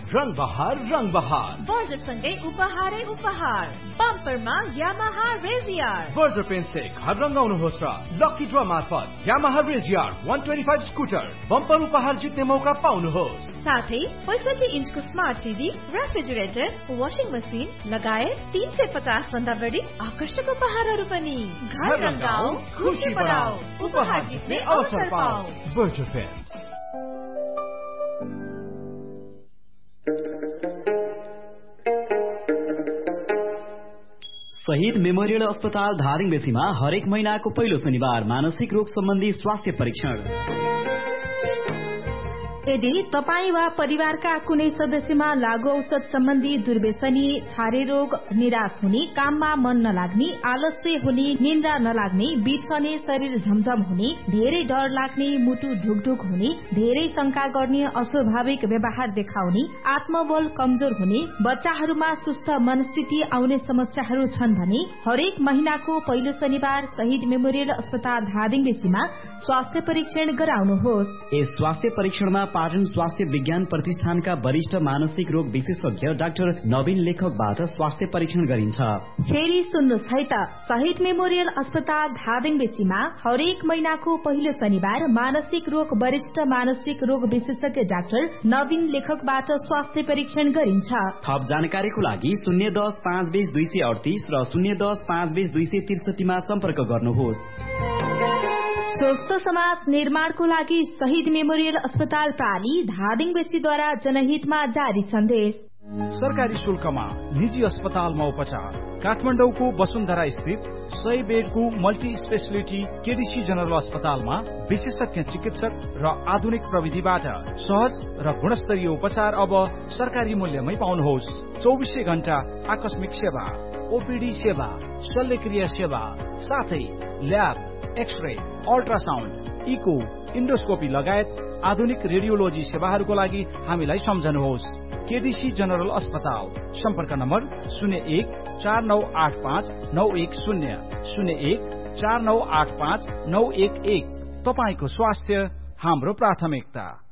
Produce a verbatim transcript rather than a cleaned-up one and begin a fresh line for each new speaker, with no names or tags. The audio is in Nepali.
रंग बहार रंग बहार
बर्जरसँगै उपहारै उपहार बम्परमा यामाहा रेजियर
बर्जर पेन्टले घर रंगाउनुहोस् र लकी ड्र मार्फत Yamaha रेजियर one twenty-five scooter bumper उपहार जित्ने मौका पाउनुहोस्।
साथै पैंसठी इन्चको smart TV, refrigerator, washing machine लगायत तीन सय पचास भन्दा बढी आकर्षक उपहारहरू पनि। घर रंगाऊ, खुशी बढाऊ, उपहार जित्ने अवसर पाऊ।
Berger pant.
शहीद मेमोरियल अस्पताल धादिङबेसीमा हरेक महिनाको पहिलो शनिबार मानसिक रोग सम्बन्धी स्वास्थ्य परीक्षण।
यदि तपाई वा परिवारका कुनै सदस्यमा लागू औषध सम्बन्धी दुर्व्यसनी, छारे रोग, निराश हुने, काममा मन नलाग्ने, आलस्य हुने, निन्द्रा नलाग्ने, बिर्सने, शरीर झमझम हुने, धेरै डर लाग्ने, मुटु ढुकढुक हुने, धेरै शंका गर्ने, अस्वाभाविक व्यवहार देखाउने, आत्मबल कमजोर हुने, बच्चाहरूमा सुस्त मनस्थिति आउने समस्याहरू छन् भने हरेक महिनाको पहिलो शनिबार शहीद मेमोरियल अस्पताल धादिङबेसीमा स्वास्थ्य परीक्षण गराउनुहोस्।
यस स्वास्थ्य परीक्षणमा पाटन स्वास्थ्य विज्ञान प्रतिष्ठानका वरिष्ठ मानसिक रोग विशेषज्ञ डाक्टर नवीन लेखकबाट स्वास्थ्य परीक्षण गरिन्छ।
फेरि सुन्नुहोस् है त, शहीद मेमोरियल अस्पताल धादिङबेसीमा हरेक महिनाको पहिलो शनिबार मानसिक रोग वरिष्ठ मानसिक रोग विशेषज्ञ डाक्टर नवीन लेखकबाट स्वास्थ्य परीक्षण गरिन्छ।
थप जानकारीको लागि शून्य दस पाँच बीस दुई सय अडतीस र शून्य दस पाँच बीस दुई सय त्रिसठीमा सम्पर्क गर्नुहोस्।
स्वस्थ समाज निर्माणको लागि शहीद मेमोरियल अस्पताल प्राली धादिङबेसीद्वारा जनहितमा जारी सन्देश।
सरकारी शुल्कमा निजी अस्पतालमा उपचार। काठमाडौँको वसुन्धरा स्थित सय बेडको मल्टी स्पेशलिटी केडीसी जनरल अस्पतालमा विशेषज्ञ चिकित्सक र आधुनिक प्रविधिबाट सहज र गुणस्तरीय उपचार अब सरकारी मूल्यमै पाउनुहोस्। चौबिसै घण्टा आकस्मिक सेवा, ओपीडी सेवा, शल्यक्रिया सेवा, साथै lab, x-ray, ultrasound, eco, endoscopy लगायत आधुनिक रेडियोलोजी सेवाहरूको लागि हामीलाई सम्झनुहोस्। केडीसी जनरल अस्पताल। सम्पर्क नम्बर शून्य एक चार नौ आठ पाँच नौ एक शून्य शून्य एक चार नौ आठ पाँच नौ एक एक। तपाईको स्वास्थ्य हाम्रो प्राथमिकता।